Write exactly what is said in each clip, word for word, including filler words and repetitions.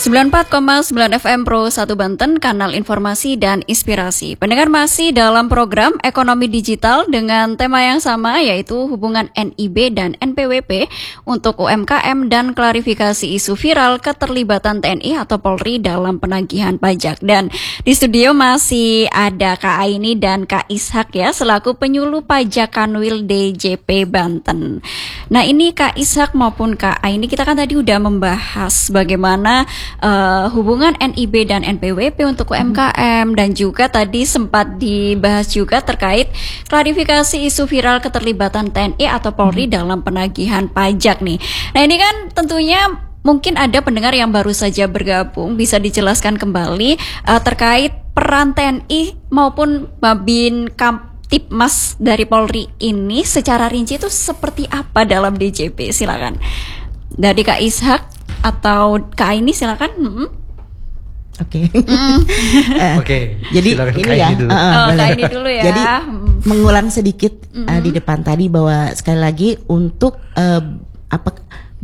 sembilan puluh empat koma sembilan F M Pro satu Banten, kanal informasi dan inspirasi. Pendengar masih dalam program Ekonomi Digital dengan tema yang sama, yaitu hubungan N I B dan N P W P untuk U M K M dan klarifikasi isu viral keterlibatan T N I atau Polri dalam penagihan pajak. Dan di studio masih ada Kak Aini dan Kak Ishak ya, selaku penyuluh pajak Kanwil D J P Banten. Nah ini Kak Ishak maupun Kak Aini, kita kan tadi udah membahas bagaimana Uh, hubungan N I B dan N P W P untuk U M K M, dan juga tadi sempat dibahas juga terkait klarifikasi isu viral keterlibatan T N I atau Polri hmm. dalam penagihan pajak nih. Nah ini kan tentunya mungkin ada pendengar yang baru saja bergabung, bisa dijelaskan kembali uh, terkait peran T N I maupun Babin Kamtipmas dari Polri ini secara rinci itu seperti apa dalam D J P? Silakan dari Kak Ishak atau Kak Aini, silakan. Mm-hmm. Oke. Okay. Mm. uh, Oke. Okay. Jadi ini ya. Dulu. Uh, oh, Kak Aini dulu ya. Jadi mengulang sedikit mm-hmm. uh, di depan tadi bahwa sekali lagi untuk uh, apa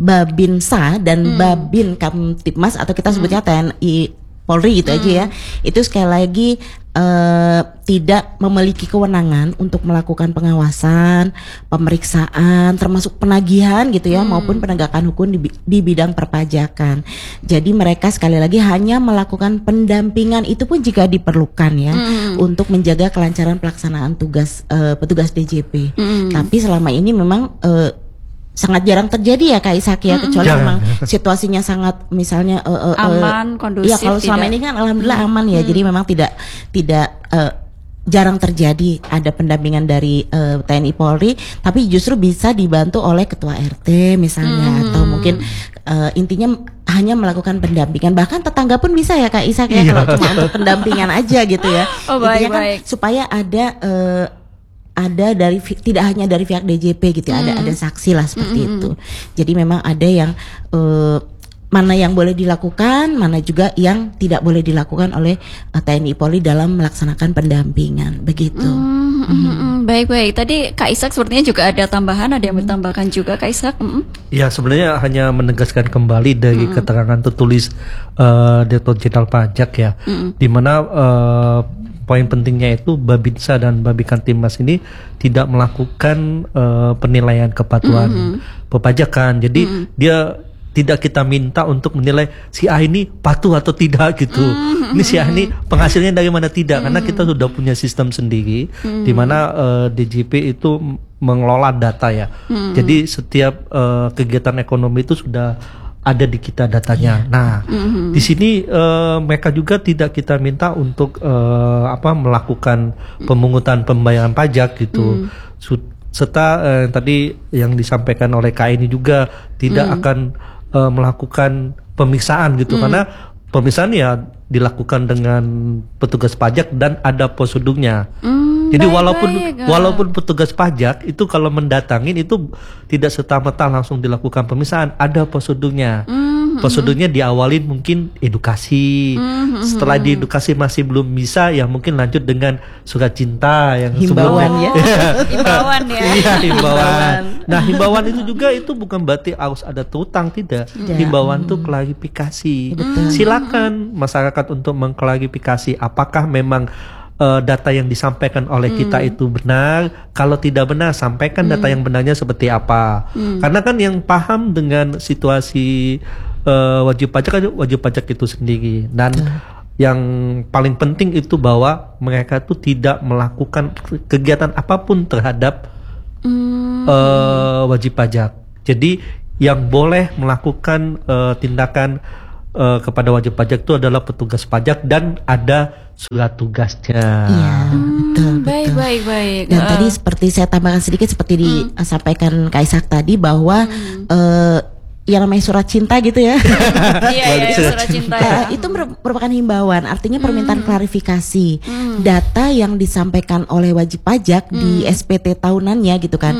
Babinsa dan mm. Babin Kamtipmas atau kita sebutnya mm. T N I Polri gitu mm. aja ya. Itu sekali lagi Uh, tidak memiliki kewenangan untuk melakukan pengawasan, pemeriksaan, termasuk penagihan gitu ya, hmm. maupun penegakan hukum di, di bidang perpajakan. Jadi mereka sekali lagi hanya melakukan pendampingan, itu pun jika diperlukan ya, hmm. untuk menjaga kelancaran pelaksanaan tugas uh, petugas D J P. Hmm. Tapi selama ini memang uh, sangat jarang terjadi ya Kak Ishak ya, kecuali mm-hmm. memang situasinya sangat misalnya uh, uh, aman, kondusif. Ya kalau selama ini kan alhamdulillah mm-hmm. aman ya, mm-hmm. jadi memang tidak tidak uh, jarang terjadi ada pendampingan dari uh, T N I Polri, tapi justru bisa dibantu oleh ketua R T misalnya, mm-hmm. atau mungkin uh, intinya hanya melakukan pendampingan, bahkan tetangga pun bisa ya Kak Ishak ya, kalau cuma untuk pendampingan aja gitu ya. Oh, baik, kan baik. Supaya ada uh, ada dari tidak hanya dari pihak D J P gitu, mm. ada ada saksi lah seperti mm-hmm. itu. Jadi memang ada yang uh, mana yang boleh dilakukan, mana juga yang tidak boleh dilakukan oleh uh, T N I Polri dalam melaksanakan pendampingan begitu. Mm-hmm. Mm-hmm. Baik-baik. Tadi Kak Ishak sepertinya juga ada tambahan, ada yang bertambahkan juga Kak Ishak. Mm-hmm. Ya sebenarnya hanya menegaskan kembali dari mm-hmm. keterangan tertulis uh, Direktur Jenderal Pajak ya, mm-hmm. di mana uh, poin pentingnya itu Babinsa dan Babin Kamtipmas ini tidak melakukan uh, penilaian kepatuhan mm-hmm. perpajakan. Jadi mm-hmm. dia tidak kita minta untuk menilai si A ini patuh atau tidak gitu. Mm-hmm. Ini si A ini penghasilnya dari mana tidak, mm-hmm. karena kita sudah punya sistem sendiri mm-hmm. di mana uh, D J P itu mengelola data ya. Mm-hmm. Jadi setiap uh, kegiatan ekonomi itu sudah ada di kita datanya. Nah, mm-hmm. di sini uh, mereka juga tidak kita minta untuk uh, apa melakukan pemungutan pembayaran pajak gitu. Mm. Serta uh, tadi yang disampaikan oleh Kak ini juga tidak mm. akan uh, melakukan pemeriksaan gitu, mm. karena pemeriksaan ya dilakukan dengan petugas pajak dan ada prosedurnya. Mm. Jadi baik, walaupun baik. walaupun petugas pajak itu kalau mendatangin itu tidak serta-merta langsung dilakukan pemeriksaan, ada prosedurnya. Mm-hmm. Prosedurnya diawalin mungkin edukasi. Mm-hmm. Setelah diedukasi masih belum bisa, ya mungkin lanjut dengan surat cinta yang himbauan ya. himbauan ya. Iya, himbauan. Nah, himbauan itu juga itu bukan berarti harus ada tutang, tidak. Yeah. Himbauan itu mm-hmm. klarifikasi. Mm-hmm. Silakan masyarakat untuk mengklarifikasi apakah memang Uh, data yang disampaikan oleh hmm. kita itu benar. Kalau tidak benar, sampaikan hmm. data yang benarnya seperti apa. Hmm. Karena kan yang paham dengan situasi uh, wajib pajak kan wajib pajak itu sendiri. Dan hmm. yang paling penting itu bahwa mereka itu tidak melakukan kegiatan apapun terhadap hmm. uh, wajib pajak. Jadi yang boleh melakukan uh, tindakan uh, kepada wajib pajak itu adalah petugas pajak dan ada surat tugasnya. Iya, hmm, betul, baik, betul. baik, baik. Dan uh. tadi seperti saya tambahkan sedikit seperti hmm. disampaikan Kak Ishak tadi bahwa hmm. uh, yang namanya surat cinta gitu ya. Iya, iya, surat cinta. Ya. Uh, itu merupakan himbauan, artinya permintaan hmm. klarifikasi. Hmm. Data yang disampaikan oleh wajib pajak hmm. di S P T tahunannya gitu kan. Hmm.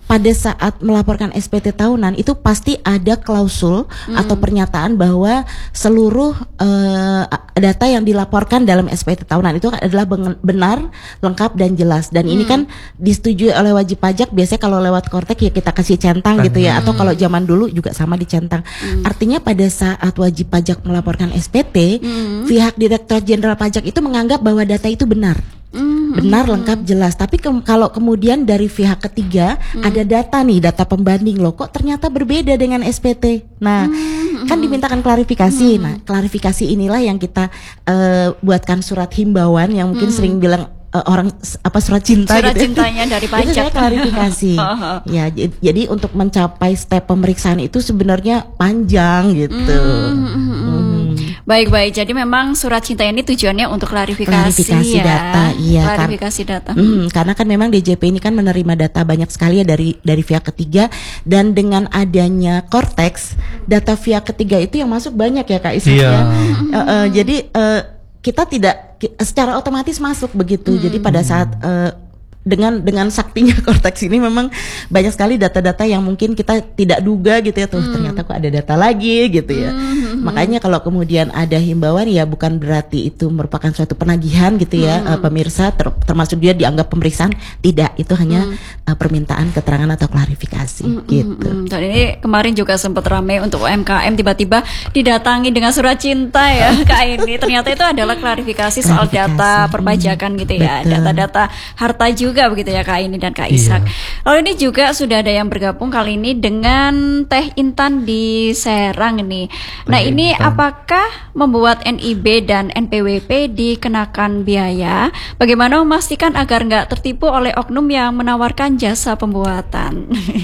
pada saat melaporkan S P T tahunan itu pasti ada klausul hmm. atau pernyataan bahwa seluruh uh, data yang dilaporkan dalam S P T tahunan itu adalah benar, lengkap dan jelas. Dan hmm. ini kan disetujui oleh wajib pajak. Biasanya kalau lewat Kortek ya kita kasih centang hmm. gitu ya, atau kalau zaman dulu juga sama dicentang. Hmm. Artinya pada saat wajib pajak melaporkan S P T, hmm. pihak Direktorat Jenderal Pajak itu menganggap bahwa data itu benar. Mm-hmm. Benar, lengkap, jelas. Tapi ke- kalau kemudian dari pihak ketiga mm-hmm. ada data nih, data pembanding loh, kok ternyata berbeda dengan S P T. Nah, mm-hmm. kan dimintakan klarifikasi. Mm-hmm. Nah, klarifikasi inilah yang kita uh, buatkan surat himbauan yang mungkin mm-hmm. sering bilang uh, orang apa surat cinta surat gitu. cintanya dari pajak. Itu saya klarifikasi. Ya, j- jadi untuk mencapai step pemeriksaan itu sebenarnya panjang gitu. Mm-hmm. Mm. Baik-baik, jadi memang surat cinta ini tujuannya untuk klarifikasi, klarifikasi ya. data, iya. Klarifikasi kan, data. Mm, karena kan memang D J P ini kan menerima data banyak sekali ya dari dari pihak ketiga, dan dengan adanya Kortex, data pihak ketiga itu yang masuk banyak ya Kak Isa. Iya. Ya. Uh, uh, jadi uh, kita tidak ki- secara otomatis masuk begitu. Hmm. Jadi pada saat uh, dengan dengan saktinya Kortex ini memang banyak sekali data-data yang mungkin kita tidak duga gitu ya, tuh hmm. ternyata kok ada data lagi gitu ya. Hmm. Makanya kalau kemudian ada himbauan ya bukan berarti itu merupakan suatu penagihan gitu ya, hmm. uh, pemirsa ter- termasuk dia dianggap pemeriksaan, tidak, itu hanya hmm. uh, permintaan keterangan atau klarifikasi hmm. gitu. Hmm. Dan ini kemarin juga sempat ramai untuk U M K M tiba-tiba didatangi dengan surat cinta ya Kak ini. Ternyata itu adalah klarifikasi soal Klarifikasi. data perpajakan gitu ya, Betul. data-data harta juga begitu ya Kak ini dan Kak Ishak. Iya. Lalu ini juga sudah ada yang bergabung kali ini dengan Teh Intan di Serang nih. Nah Teh ini Intan. apakah membuat N I B dan N P W P dikenakan biaya? Bagaimana memastikan agar nggak tertipu oleh oknum yang menawarkan jasa pembuatan?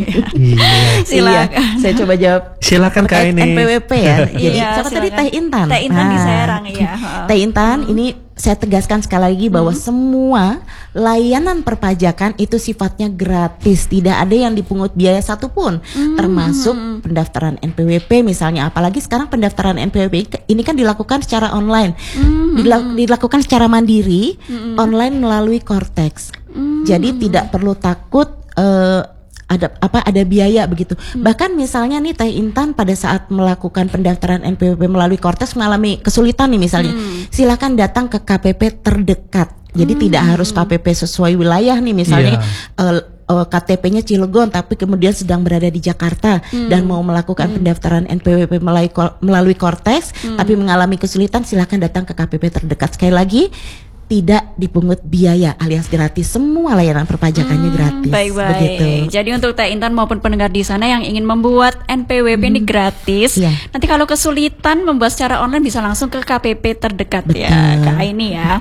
Iya. Silakan. Iya, saya coba jawab. Silakan Kak Terkait ini. N P W P ya. Jadi Iya, siapa tadi silakan. Teh Intan? Teh Intan di Nah, Serang ya. Teh Intan ini saya tegaskan sekali lagi bahwa hmm. semua layanan perpajakan itu sifatnya gratis, tidak ada yang dipungut biaya satupun, hmm. termasuk pendaftaran N P W P misalnya. Apalagi sekarang pendaftaran N P W P ini kan dilakukan secara online, hmm. Dila- dilakukan secara mandiri, hmm. online melalui Kortex. Hmm. Jadi tidak perlu takut uh, ada apa ada biaya begitu. Hmm. Bahkan misalnya nih Teh Intan pada saat melakukan pendaftaran N P W P melalui Kortex mengalami kesulitan nih misalnya, hmm. silakan datang ke K P P terdekat. Jadi hmm. tidak harus K P P sesuai wilayah nih misalnya. Yeah. Uh, uh, K T P-nya Cilegon tapi kemudian sedang berada di Jakarta hmm. dan mau melakukan hmm. pendaftaran N P W P melalui melalui Kortex hmm. tapi mengalami kesulitan, silakan datang ke K P P terdekat. Sekali lagi, tidak dipungut biaya alias gratis, semua layanan perpajakannya hmm, gratis. Baik-baik. Begitu. Jadi untuk Teh Intan maupun pendengar di sana yang ingin membuat N P W P hmm. ini gratis, yeah. nanti kalau kesulitan membuat secara online bisa langsung ke K P P terdekat. Betul. Ya Kak ini ya.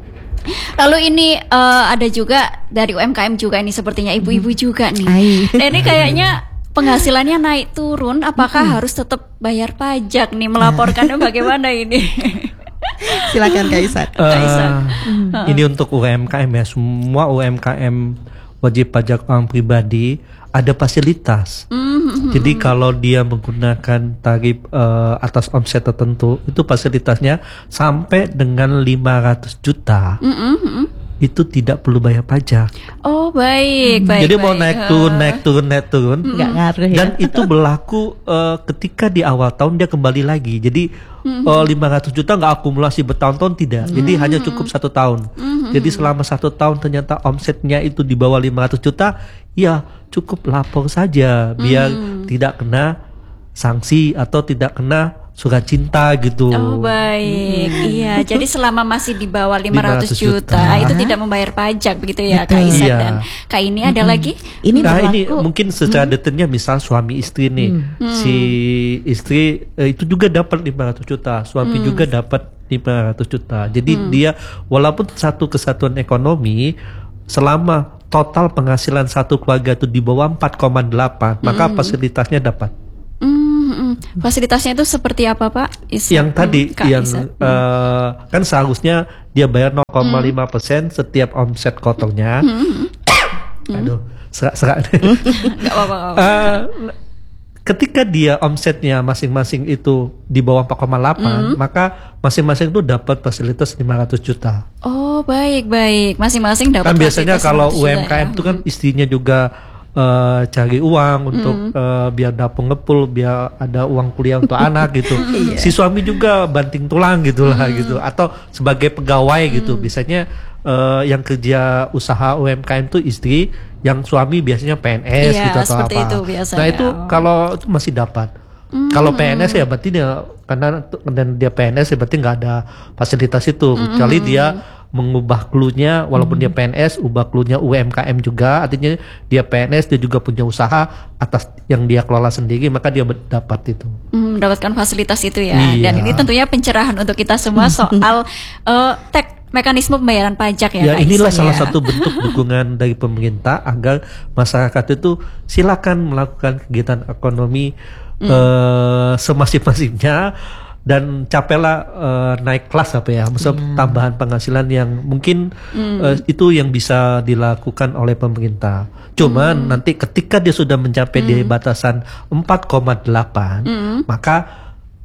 Lalu ini uh, ada juga dari U M K M juga ini sepertinya ibu-ibu hmm. juga nih. Nah, ini kayaknya penghasilannya naik turun, apakah hmm. harus tetap bayar pajak nih, melaporkannya bagaimana ini? Silakan Kak Ishak. Uh, uh. Ini untuk U M K M ya, semua U M K M wajib pajak orang pribadi ada fasilitas. Mm-hmm. Jadi kalau dia menggunakan tarif uh, atas omset tertentu, itu fasilitasnya sampai dengan lima ratus juta. Mm-hmm. Itu tidak perlu bayar pajak. Oh baik, baik. Jadi baik. mau naik turun, naik turun, naik turun, nggak ngaruh ya. Dan itu berlaku uh, ketika di awal tahun dia kembali lagi. Jadi mm-hmm. uh, lima ratus juta nggak akumulasi bertahun-tahun, tidak. Mm-hmm. Jadi hanya cukup satu tahun. Mm-hmm. Jadi selama satu tahun ternyata omsetnya itu di bawah lima ratus juta, ya cukup lapor saja biar mm-hmm. tidak kena sanksi atau tidak kena surat cinta gitu. Oh baik, hmm. iya. Jadi selama masih di bawah lima ratus juta, juta itu tidak membayar pajak begitu ya Kak Ishak. Iya. Dan Kak ini ada hmm. lagi? Ini nah berlaku. Ini mungkin secara hmm. detailnya misal suami istri nih, hmm. si istri eh, itu juga dapat lima ratus juta, suami hmm. juga dapat lima ratus juta. Jadi hmm. dia walaupun satu kesatuan ekonomi, selama total penghasilan satu keluarga itu di bawah empat koma delapan, hmm. maka fasilitasnya dapat. Mm-hmm. Fasilitasnya itu seperti apa Pak? Isa, yang tadi Kak yang uh, kan seharusnya dia bayar nol koma lima persen mm. setiap omset kotornya. Mm-hmm. Aduh, serak-serak. Gak apa-apa. uh, ketika dia omsetnya masing-masing itu di bawah empat koma delapan, mm. maka masing-masing itu dapat fasilitas lima ratus juta. Oh, baik-baik. Masing-masing dapat kan biasanya fasilitas kalau U M K M ya. itu kan istrinya juga uh, cari uang untuk mm. uh, biar dapur ngepul, biar ada uang kuliah untuk anak gitu. Si suami juga banting tulang gitulah mm. gitu, atau sebagai pegawai mm. gitu. Biasanya uh, yang kerja usaha U M K M tuh istri, yang suami biasanya P N S iya, gitu atau apa. Itu biasanya. Nah itu kalau itu masih dapat. Mm. Kalau P N S ya berarti dia, karena dan dia P N S ya berarti nggak ada fasilitas itu, mm. kecuali dia mengubah clue-nya, walaupun mm. dia P N S, ubah clue-nya U M K M juga, artinya dia P N S, dia juga punya usaha atas yang dia kelola sendiri, maka dia dapat itu. Mm, mendapatkan fasilitas itu ya. Iya. Dan ini tentunya pencerahan untuk kita semua soal uh, tek mekanisme pembayaran pajak ya. Ya Kak inilah Isa, salah ya. satu bentuk dukungan dari pemerintah agar masyarakat itu silakan melakukan kegiatan ekonomi mm. uh, semasif-masifnya dan capailah uh, naik kelas apa ya, maksudnya mm. tambahan penghasilan yang mungkin mm. uh, itu yang bisa dilakukan oleh pemerintah. Cuman mm. nanti ketika dia sudah mencapai mm. di batasan empat koma delapan mm. maka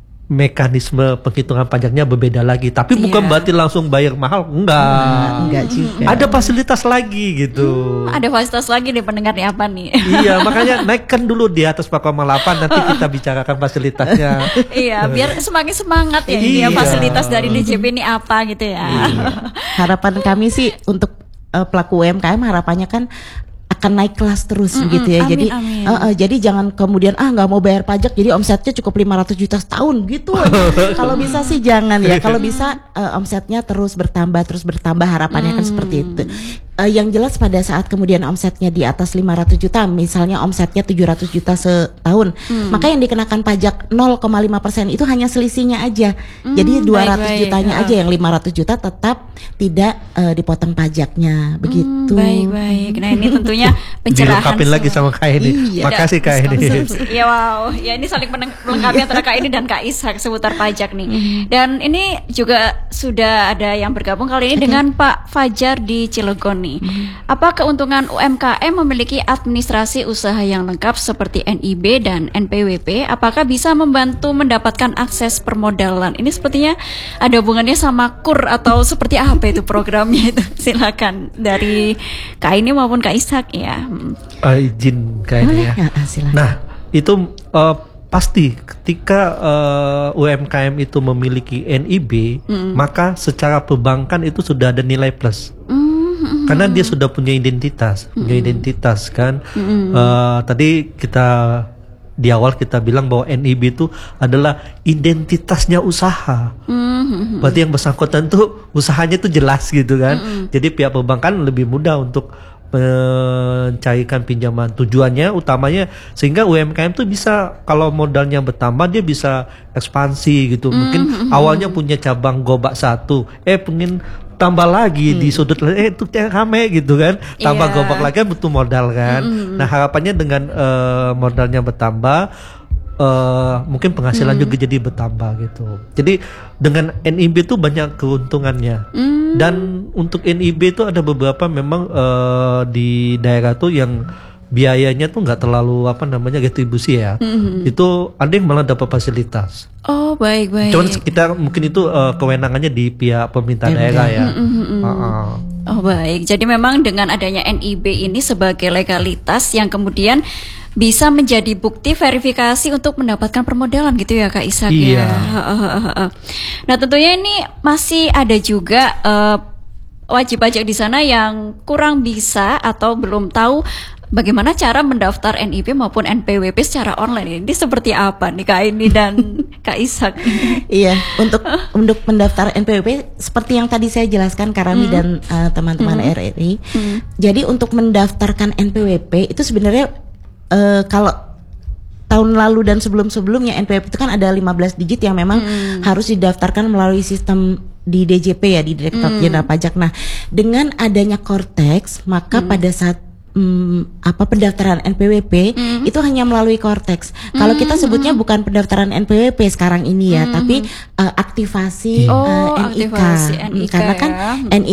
mekanisme penghitungan pajaknya berbeda lagi, tapi yeah. bukan berarti langsung bayar mahal, enggak. Nah, enggak juga. Ada fasilitas lagi gitu. Hmm, ada fasilitas lagi nih pendengar nih apa nih? Iya, makanya naikkan dulu di atas empat koma delapan, nanti kita bicarakan fasilitasnya. Iya, biar semakin semangat ya ini ya, fasilitas dari D J P ini apa gitu ya. Iya. Harapan kami sih untuk uh, pelaku U M K M, harapannya kan akan naik kelas terus mm-mm, gitu ya. Amin, jadi amin. Uh, uh, jadi jangan kemudian ah nggak mau bayar pajak jadi omsetnya cukup lima ratus juta setahun gitu. Kalau bisa sih jangan ya. Kalau bisa uh, omsetnya terus bertambah terus bertambah, harapannya mm. kan seperti itu. Uh, yang jelas pada saat kemudian omsetnya di atas lima ratus juta, misalnya omsetnya tujuh ratus juta setahun, mm. maka yang dikenakan pajak nol koma lima persen itu hanya selisihnya aja. Mm, jadi dua ratus baik, jutanya baik. aja, yang lima ratus juta tetap tidak uh, dipotong pajaknya begitu. Mm, baik baik. Nah ini tentunya pencerahan. Dilengkapin lagi sama Kak ini. Iya. Makasih Kak ini. Ya wow, ya ini saling melengkapi antara Kak ini dan Kak Ishak seputar pajak nih. Mm. Dan ini juga sudah ada yang bergabung kali ini okay. dengan Pak Fajar di Cilegon. Hmm. Apa keuntungan U M K M memiliki administrasi usaha yang lengkap seperti N I B dan N P W P? Apakah bisa membantu mendapatkan akses permodalan? Ini sepertinya ada hubungannya sama KUR atau seperti apa itu programnya itu? Silakan dari Kak ini maupun Kak Ishak ya. Hmm. Uh, izin Kak ini ya. ya nah itu uh, pasti ketika uh, U M K M itu memiliki N I B, hmm. maka secara perbankan itu sudah ada nilai plus. Hmm. Karena dia sudah punya identitas, mm-hmm. punya identitas kan. Mm-hmm. Uh, tadi kita di awal kita bilang bahwa N I B itu adalah identitasnya usaha. Mm-hmm. Berarti yang bersangkutan tuh usahanya tuh jelas gitu kan. Mm-hmm. Jadi pihak perbankan lebih mudah untuk mencarikan pinjaman. Tujuannya utamanya sehingga U M K M tuh bisa, kalau modalnya bertambah dia bisa ekspansi gitu. Mungkin mm-hmm. awalnya punya cabang gobak satu, eh pengen tambah lagi hmm. di sudut eh itu yang rame gitu kan, tambah yeah. gobak lagi kan butuh modal kan. Mm-hmm. Nah harapannya dengan uh, modalnya bertambah, uh, mungkin penghasilan mm. juga jadi bertambah gitu. Jadi dengan N I B itu banyak keuntungannya. Mm. Dan untuk N I B itu ada beberapa memang uh, di daerah tuh yang biayanya tuh nggak terlalu apa namanya retribusi ya. Mm-hmm. Itu ada yang malah dapat fasilitas. Oh baik baik. Cuman kita mungkin itu uh, kewenangannya di pihak pemerintah mm-hmm. daerah ya. Mm-hmm. Uh-uh. Oh baik. Jadi memang dengan adanya N I B ini sebagai legalitas yang kemudian bisa menjadi bukti verifikasi untuk mendapatkan permodalan gitu ya Kak Ishak iya. ya. Nah tentunya ini masih ada juga uh, wajib pajak di sana yang kurang bisa atau belum tahu bagaimana cara mendaftar N I B maupun N P W P secara online. Ini seperti apa nih Kak ini dan Kak Ishak? Iya, untuk untuk mendaftar N P W P seperti yang tadi saya jelaskan Kak Rami hmm. dan uh, teman-teman hmm. R R I. Hmm. Jadi untuk mendaftarkan N P W P itu sebenarnya uh, kalau tahun lalu dan sebelum-sebelumnya N P W P itu kan ada lima belas digit yang memang hmm. harus didaftarkan melalui sistem di D J P ya, di Direktorat Jenderal hmm. Pajak. Nah, dengan adanya Cortex, maka hmm. pada saat Hmm, apa pendaftaran N P W P mm. itu hanya melalui Cortex. Mm. Kalau kita sebutnya bukan pendaftaran N P W P sekarang ini ya, mm. tapi uh, aktivasi, oh, uh, N I K. aktivasi N I K karena ya. kan N I K